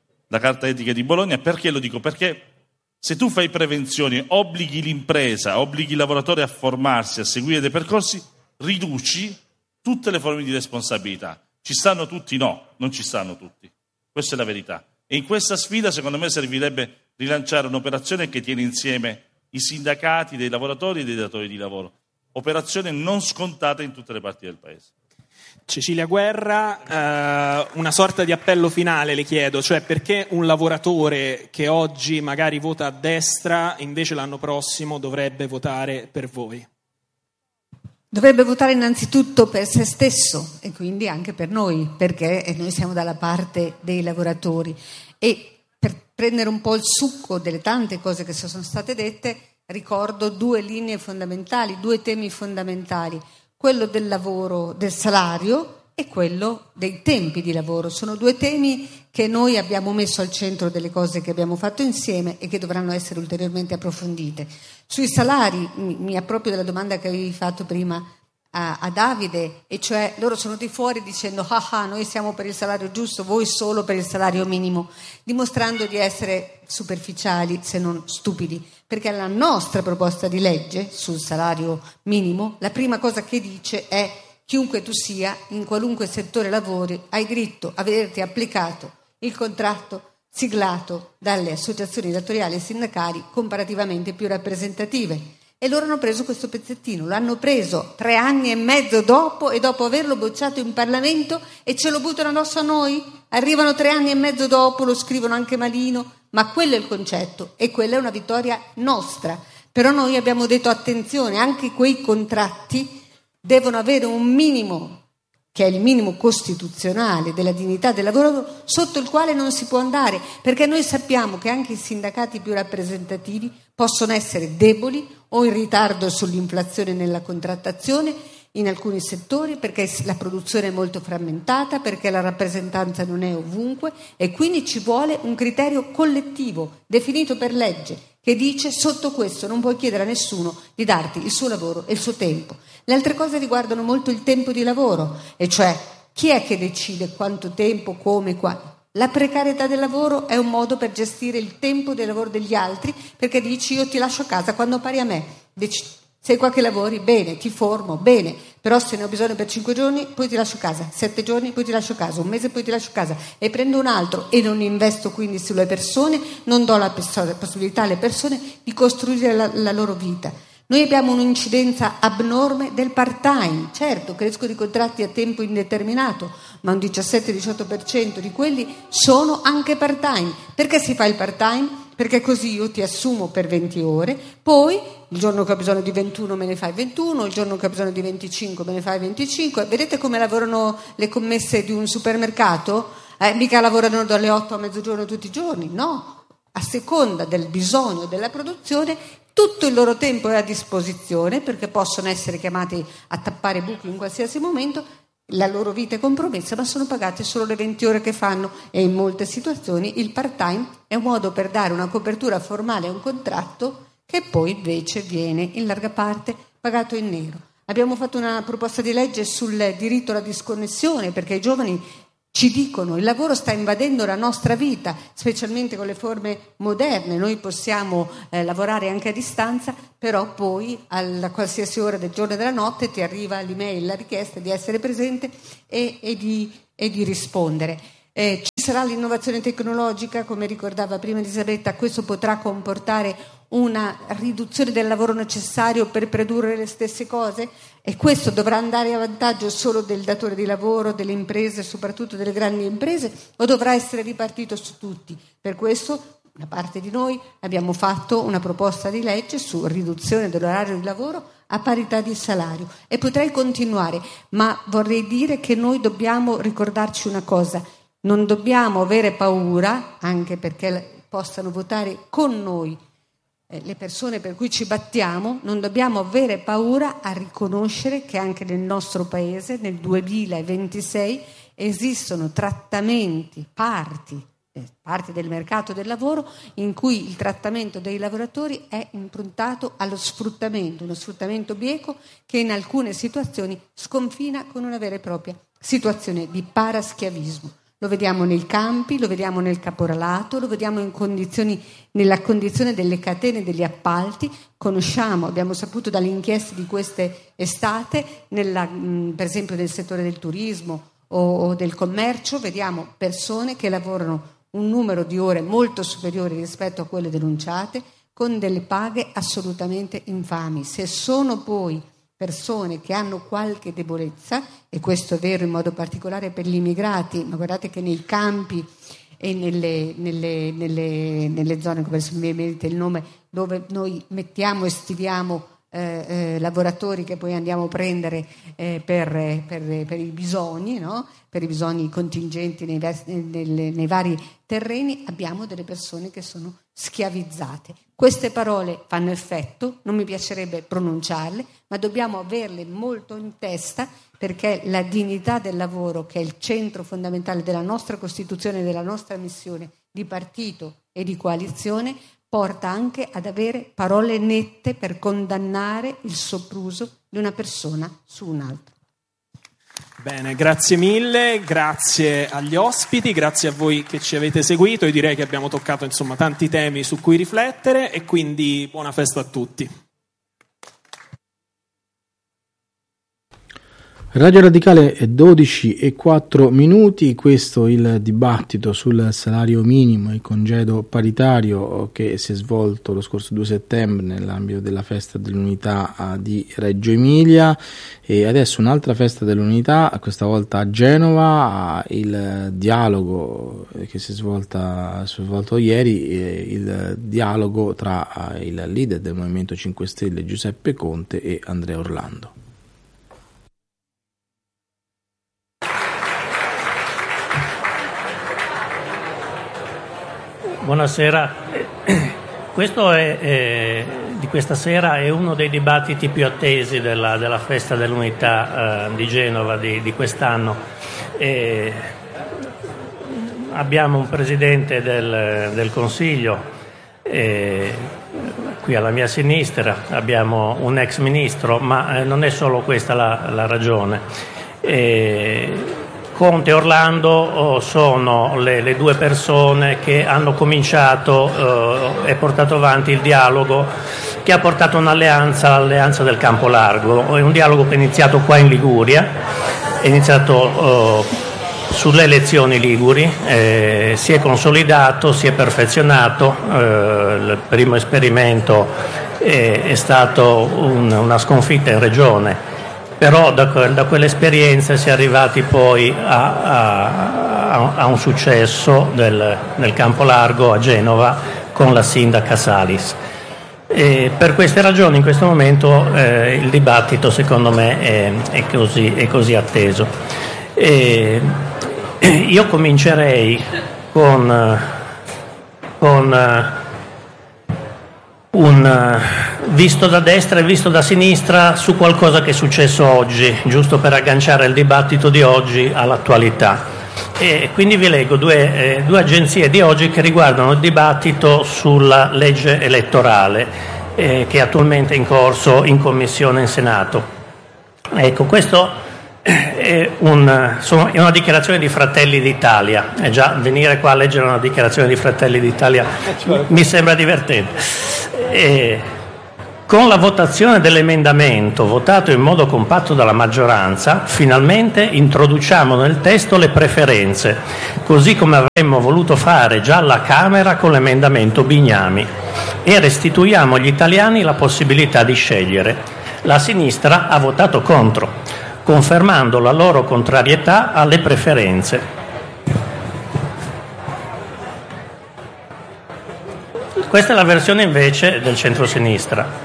etica di Bologna. Perché lo dico? Perché se tu fai prevenzione, obblighi l'impresa, obblighi il lavoratore a formarsi, a seguire dei percorsi, riduci tutte le forme di responsabilità. Ci stanno tutti? No, non ci stanno tutti. Questa è la verità. E in questa sfida, secondo me, servirebbe rilanciare un'operazione che tiene insieme i sindacati dei lavoratori e dei datori di lavoro. Operazione non scontata in tutte le parti del Paese. Cecilia Guerra, una sorta di appello finale le chiedo, cioè perché un lavoratore che oggi magari vota a destra invece l'anno prossimo dovrebbe votare per voi? Dovrebbe votare innanzitutto per se stesso e quindi anche per noi, perché noi siamo dalla parte dei lavoratori. E per prendere un po' il succo delle tante cose che sono state dette, ricordo due linee fondamentali, due temi fondamentali: quello del lavoro, del salario, e quello dei tempi di lavoro. Sono due temi che noi abbiamo messo al centro delle cose che abbiamo fatto insieme e che dovranno essere ulteriormente approfondite. Sui salari, mi approprio della domanda che avevi fatto prima a Davide, e cioè loro sono venuti fuori dicendo noi siamo per il salario giusto, voi solo per il salario minimo, dimostrando di essere superficiali se non stupidi, perché la nostra proposta di legge sul salario minimo, la prima cosa che dice è: chiunque tu sia, in qualunque settore lavori, hai diritto a vederti applicato il contratto siglato dalle associazioni datoriali e sindacali comparativamente più rappresentative. E loro hanno preso questo pezzettino, l'hanno preso 3 anni e mezzo dopo, e dopo averlo bocciato in Parlamento, e ce lo buttano addosso a noi. Arrivano 3 anni e mezzo dopo, lo scrivono anche malino, ma quello è il concetto e quella è una vittoria nostra. Però noi abbiamo detto: attenzione, anche quei contratti devono avere un minimo, che è il minimo costituzionale della dignità del lavoro, sotto il quale non si può andare, perché noi sappiamo che anche i sindacati più rappresentativi possono essere deboli o in ritardo sull'inflazione nella contrattazione in alcuni settori, perché la produzione è molto frammentata, perché la rappresentanza non è ovunque, e quindi ci vuole un criterio collettivo definito per legge che dice: sotto questo non puoi chiedere a nessuno di darti il suo lavoro e il suo tempo. Le altre cose riguardano molto il tempo di lavoro, e cioè chi è che decide quanto tempo, come, quando. La precarietà del lavoro è un modo per gestire il tempo del lavoro degli altri, perché dici: io ti lascio a casa quando pari a me, sei qua che lavori, bene, ti formo, bene, però se ne ho bisogno per 5 giorni poi ti lascio a casa, 7 giorni poi ti lascio a casa, un mese poi ti lascio a casa e prendo un altro, e non investo quindi sulle persone, non do la possibilità alle persone di costruire la loro vita. Noi abbiamo un'incidenza abnorme del part-time, certo, crescono i contratti a tempo indeterminato, ma un 17-18% di quelli sono anche part-time. Perché si fa il part-time? Perché così io ti assumo per 20 ore, poi il giorno che ho bisogno di 21 me ne fai 21, il giorno che ho bisogno di 25 me ne fai 25. Vedete come lavorano le commesse di un supermercato? Mica lavorano dalle 8 a mezzogiorno tutti i giorni, no. A seconda del bisogno della produzione, tutto il loro tempo è a disposizione, perché possono essere chiamati a tappare buchi in qualsiasi momento. La loro vita è compromessa, ma sono pagate solo le 20 ore che fanno, e in molte situazioni il part-time è un modo per dare una copertura formale a un contratto che poi invece viene in larga parte pagato in nero. Abbiamo fatto una proposta di legge sul diritto alla disconnessione, perché i giovani ci dicono il lavoro sta invadendo la nostra vita, specialmente con le forme moderne. Noi possiamo lavorare anche a distanza, però poi a qualsiasi ora del giorno e della notte ti arriva l'email, la richiesta di essere presente e di rispondere. Ci sarà l'innovazione tecnologica, come ricordava prima Elisabetta, questo potrà comportare una riduzione del lavoro necessario per produrre le stesse cose, e questo dovrà andare a vantaggio solo del datore di lavoro, delle imprese, soprattutto delle grandi imprese, o dovrà essere ripartito su tutti? Per questo, da parte di noi, abbiamo fatto una proposta di legge su riduzione dell'orario di lavoro a parità di salario, e potrei continuare, ma vorrei dire che noi dobbiamo ricordarci una cosa: non dobbiamo avere paura, anche perché possano votare con noi le persone per cui ci battiamo, non dobbiamo avere paura a riconoscere che anche nel nostro paese, nel 2026, esistono trattamenti, parti del mercato del lavoro in cui il trattamento dei lavoratori è improntato allo sfruttamento, uno sfruttamento bieco che in alcune situazioni sconfina con una vera e propria situazione di paraschiavismo. Lo vediamo nei campi, lo vediamo nel caporalato, lo vediamo nella condizione delle catene degli appalti. Abbiamo saputo dalle inchieste di queste estate, per esempio nel settore del turismo o del commercio, vediamo persone che lavorano un numero di ore molto superiore rispetto a quelle denunciate, con delle paghe assolutamente infami. Se sono poi persone che hanno qualche debolezza, e questo è vero in modo particolare per gli immigrati, ma guardate che nei campi e nelle zone, come se mi merita il nome, dove noi mettiamo e stiviamo lavoratori che poi andiamo a prendere per i bisogni, no? Per i bisogni contingenti nei vari terreni, abbiamo delle persone che sono schiavizzate. Queste parole fanno effetto, non mi piacerebbe pronunciarle, ma dobbiamo averle molto in testa, perché la dignità del lavoro, che è il centro fondamentale della nostra Costituzione e della nostra missione di partito e di coalizione, porta anche ad avere parole nette per condannare il sopruso di una persona su un'altra. Bene, grazie mille, grazie agli ospiti, grazie a voi che ci avete seguito. Io direi che abbiamo toccato tanti temi su cui riflettere, e quindi buona festa a tutti. Radio Radicale 12:04, questo il dibattito sul salario minimo e congedo paritario che si è svolto lo scorso 2 settembre nell'ambito della festa dell'unità di Reggio Emilia, e adesso un'altra festa dell'unità, questa volta a Genova, il dialogo che si è svolto ieri, il dialogo tra il leader del Movimento 5 Stelle Giuseppe Conte e Andrea Orlando. Buonasera, questo di questa sera è uno dei dibattiti più attesi della festa dell'unità di Genova di quest'anno. Abbiamo un presidente del Consiglio qui alla mia sinistra, abbiamo un ex ministro, ma non è solo questa la ragione. Conte e Orlando sono le due persone che hanno cominciato e portato avanti il dialogo che ha portato l'alleanza del Campo Largo. È un dialogo che è iniziato qua in Liguria, è iniziato sulle elezioni liguri, si è consolidato, si è perfezionato. Il primo esperimento è stato una sconfitta in regione. Però da quell'esperienza si è arrivati poi a un successo nel Campo Largo a Genova con la sindaca Salis. E per queste ragioni in questo momento il dibattito secondo me è così atteso. Io comincerei con un visto da destra e visto da sinistra su qualcosa che è successo oggi, giusto per agganciare il dibattito di oggi all'attualità. E quindi vi leggo due agenzie di oggi che riguardano il dibattito sulla legge elettorale. che è attualmente in corso in commissione in Senato. Ecco, questo è una dichiarazione di Fratelli d'Italia, e già venire qua a leggere una dichiarazione di Fratelli d'Italia mi sembra divertente. Con la votazione dell'emendamento votato in modo compatto dalla maggioranza, finalmente introduciamo nel testo le preferenze, così come avremmo voluto fare già alla Camera con l'emendamento Bignami, e restituiamo agli italiani la possibilità di scegliere. La sinistra ha votato contro, confermando la loro contrarietà alle preferenze. Questa è la versione invece del centrosinistra.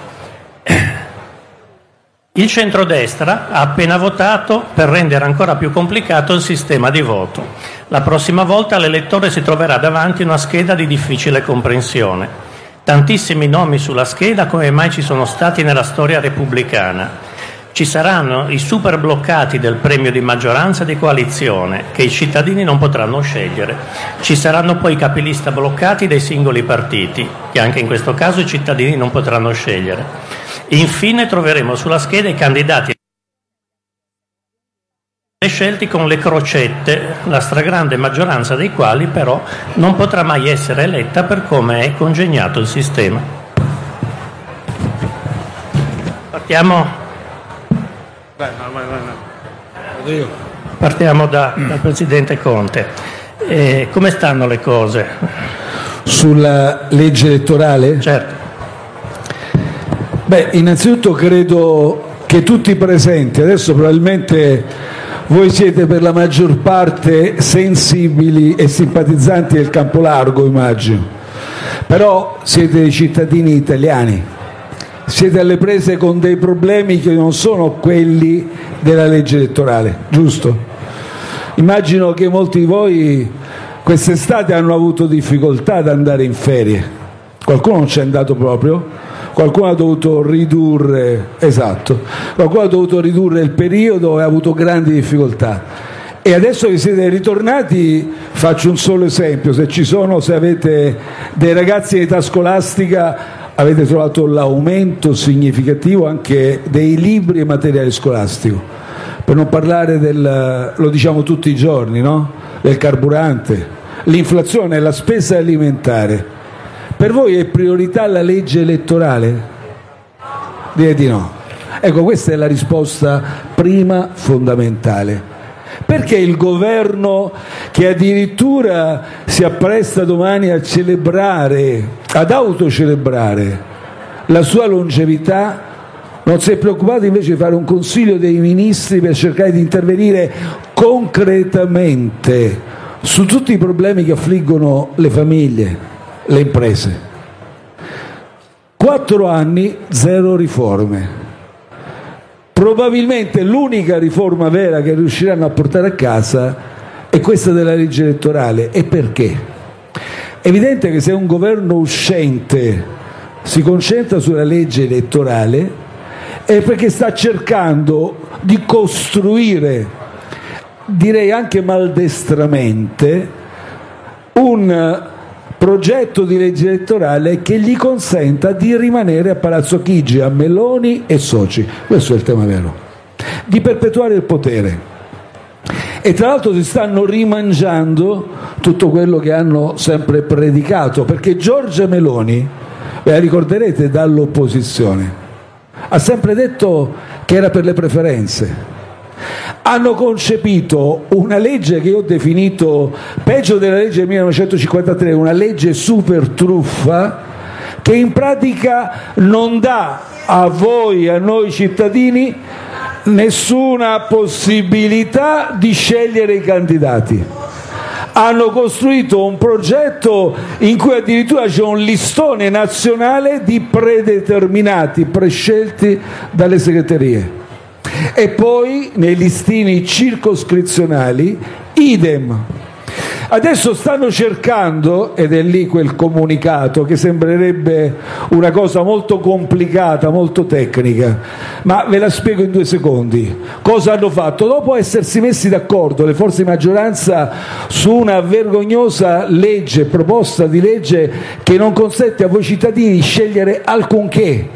Il centrodestra ha appena votato per rendere ancora più complicato il sistema di voto. La prossima volta l'elettore si troverà davanti una scheda di difficile comprensione. Tantissimi nomi sulla scheda come mai ci sono stati nella storia repubblicana. Ci saranno i super bloccati del premio di maggioranza di coalizione che i cittadini non potranno scegliere. Ci saranno poi i capilista bloccati dei singoli partiti che anche in questo caso i cittadini non potranno scegliere. Infine troveremo sulla scheda i candidati scelti con le crocette, la stragrande maggioranza dei quali però non potrà mai essere eletta per come è congegnato il sistema. Partiamo dal Presidente Conte. Come stanno le cose? Sulla legge elettorale? Certo. Beh, innanzitutto credo che tutti i presenti, adesso probabilmente voi siete per la maggior parte sensibili e simpatizzanti del campo largo, immagino, però siete dei cittadini italiani, siete alle prese con dei problemi che non sono quelli della legge elettorale, giusto? Immagino che molti di voi quest'estate hanno avuto difficoltà ad andare in ferie, qualcuno non c'è andato proprio. Qualcuno ha dovuto ridurre, qualcuno ha dovuto ridurre il periodo e ha avuto grandi difficoltà. E adesso che siete ritornati, faccio un solo esempio: se avete dei ragazzi in età scolastica, avete trovato l'aumento significativo anche dei libri e materiale scolastico. Per non parlare lo diciamo tutti i giorni, no? Del carburante, l'inflazione, la spesa alimentare. Per voi è priorità la legge elettorale? Direi di no. Ecco, questa è la risposta prima fondamentale. Perché il governo, che addirittura si appresta domani a celebrare, ad autocelebrare la sua longevità, non si è preoccupato invece di fare un Consiglio dei Ministri per cercare di intervenire concretamente su tutti i problemi che affliggono le famiglie, le imprese? 4 anni, 0 riforme. Probabilmente l'unica riforma vera che riusciranno a portare a casa è questa della legge elettorale. E perché? È evidente che se un governo uscente si concentra sulla legge elettorale è perché sta cercando di costruire, direi anche maldestramente, un progetto di legge elettorale che gli consenta di rimanere a Palazzo Chigi, a Meloni e soci. Questo è il tema vero, di perpetuare il potere. E tra l'altro si stanno rimangiando tutto quello che hanno sempre predicato, perché Giorgia Meloni, ve la ricorderete dall'opposizione, ha sempre detto che era per le preferenze. Hanno concepito una legge che io ho definito, peggio della legge del 1953, una legge super truffa, che in pratica non dà a voi, a noi cittadini, nessuna possibilità di scegliere i candidati. Hanno costruito un progetto in cui addirittura c'è un listone nazionale di predeterminati, prescelti dalle segreterie. E poi nei listini circoscrizionali idem. Adesso stanno cercando, ed è lì quel comunicato che sembrerebbe una cosa molto complicata, molto tecnica, ma ve la spiego in 2 secondi. Cosa hanno fatto? Dopo essersi messi d'accordo le forze di maggioranza su una vergognosa legge, proposta di legge che non consente a voi cittadini di scegliere alcunché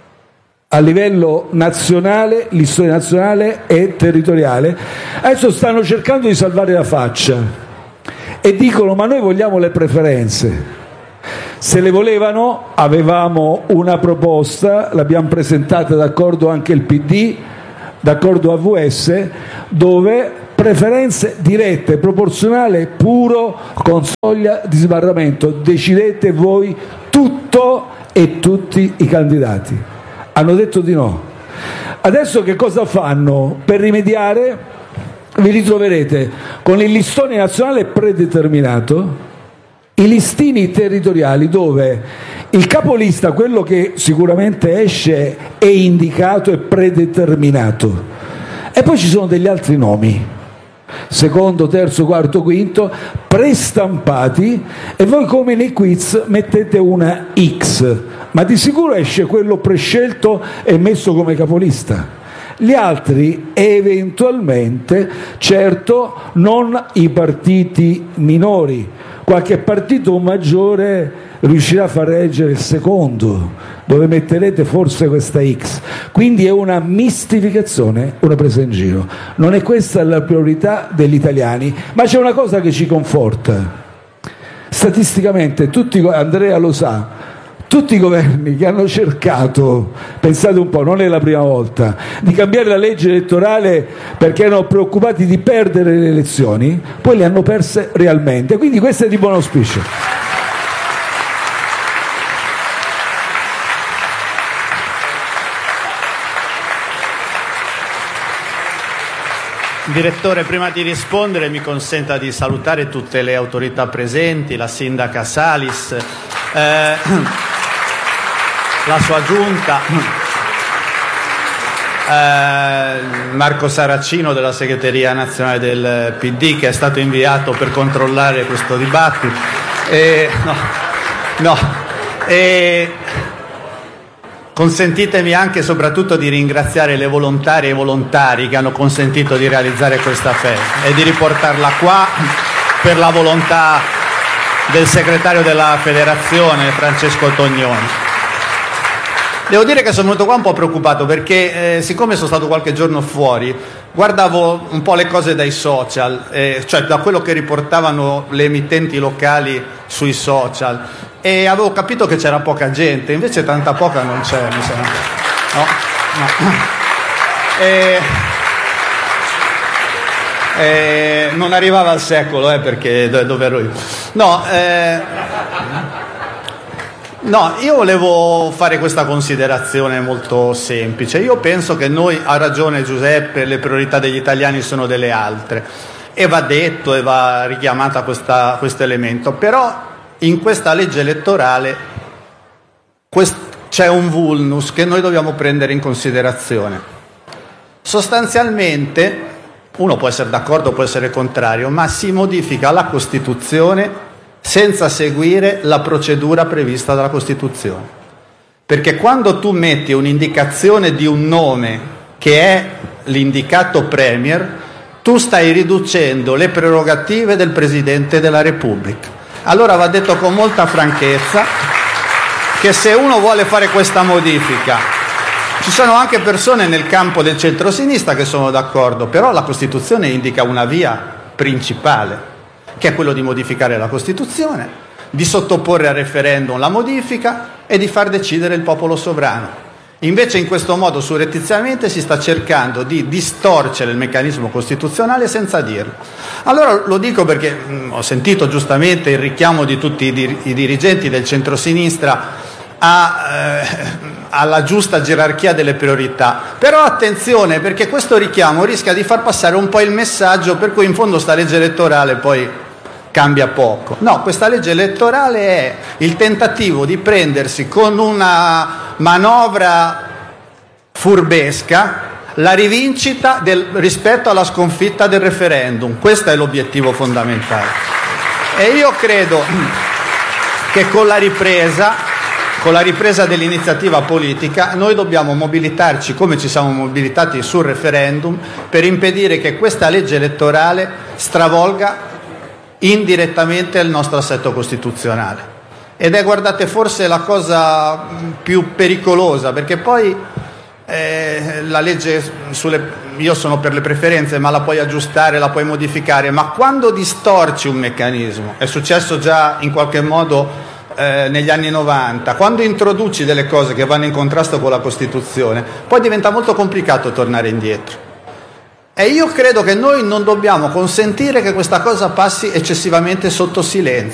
a livello nazionale, listone nazionale e territoriale, adesso stanno cercando di salvare la faccia e dicono: ma noi vogliamo le preferenze. Se le volevano, avevamo una proposta, l'abbiamo presentata, d'accordo anche il PD, d'accordo AVS, dove preferenze dirette, proporzionale puro, con soglia di sbarramento, decidete voi tutto e tutti i candidati. Hanno detto di no. Adesso che cosa fanno? Per rimediare vi ritroverete con il listone nazionale predeterminato, i listini territoriali dove il capolista, quello che sicuramente esce, è indicato e predeterminato, e poi ci sono degli altri nomi, secondo, terzo, quarto, quinto, prestampati, e voi come nei quiz mettete una X, ma di sicuro esce quello prescelto e messo come capolista. Gli altri eventualmente, certo, non i partiti minori, qualche partito maggiore riuscirà a far reggere il secondo, dove metterete forse questa X. Quindi è una mistificazione, una presa in giro. Non è questa la priorità degli italiani, ma c'è una cosa che ci conforta. Statisticamente, Andrea lo sa, tutti i governi che hanno cercato, pensate un po', non è la prima volta, di cambiare la legge elettorale perché erano preoccupati di perdere le elezioni, poi le hanno perse realmente. Quindi questo è di buon auspicio. Direttore, prima di rispondere mi consenta di salutare tutte le autorità presenti, la sindaca Salis, la sua giunta, Marco Saracino della segreteria nazionale del PD, che è stato inviato per controllare questo dibattito. Consentitemi anche e soprattutto di ringraziare le volontarie e i volontari che hanno consentito di realizzare questa festa e di riportarla qua, per la volontà del segretario della federazione Francesco Tognoni. Devo dire che sono venuto qua un po' preoccupato perché siccome sono stato qualche giorno fuori, guardavo un po' le cose dai social, cioè da quello che riportavano le emittenti locali sui social, e avevo capito che c'era poca gente, invece tanta poca non c'è, mi sembra. No. Non arrivava al secolo, perché dove ero io? No, io volevo fare questa considerazione molto semplice. Io penso che noi, ha ragione Giuseppe, le priorità degli italiani sono delle altre, e va detto e va richiamata questo elemento, però in questa legge elettorale c'è un vulnus che noi dobbiamo prendere in considerazione. Sostanzialmente, uno può essere d'accordo, può essere contrario, ma si modifica la Costituzione senza seguire la procedura prevista dalla Costituzione. Perché quando tu metti un'indicazione di un nome che è l'indicato Premier, tu stai riducendo le prerogative del Presidente della Repubblica. Allora va detto con molta franchezza che se uno vuole fare questa modifica, ci sono anche persone nel campo del centro-sinistra che sono d'accordo, però la Costituzione indica una via principale, che è quello di modificare la Costituzione, di sottoporre a referendum la modifica e di far decidere il popolo sovrano. Invece in questo modo surrettiziamente si sta cercando di distorcere il meccanismo costituzionale senza dirlo. Allora lo dico perché ho sentito giustamente il richiamo di tutti i dirigenti del centrosinistra alla giusta gerarchia delle priorità, però attenzione, perché questo richiamo rischia di far passare un po' il messaggio per cui in fondo sta legge elettorale poi cambia poco. No, questa legge elettorale è il tentativo di prendersi con una manovra furbesca la rivincita rispetto alla sconfitta del referendum. Questo è l'obiettivo fondamentale. E io credo che con la ripresa dell'iniziativa politica noi dobbiamo mobilitarci come ci siamo mobilitati sul referendum per impedire che questa legge elettorale stravolga indirettamente il nostro assetto costituzionale. Ed è, guardate, forse la cosa più pericolosa, perché poi la legge io sono per le preferenze, ma la puoi aggiustare, la puoi modificare, ma quando distorci un meccanismo, è successo già in qualche modo negli anni 90, quando introduci delle cose che vanno in contrasto con la Costituzione, poi diventa molto complicato tornare indietro. E io credo che noi non dobbiamo consentire che questa cosa passi eccessivamente sotto silenzio.